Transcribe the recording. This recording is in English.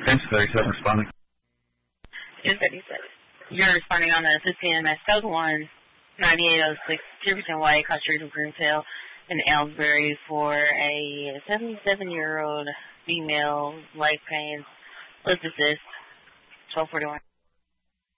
10 37 responding. 1037. You're responding on the 15 MS Code 1, 9806, 2% white, across street of Greenfield in Aylesbury for a 77-year-old female, light pain, let's assist, 1241.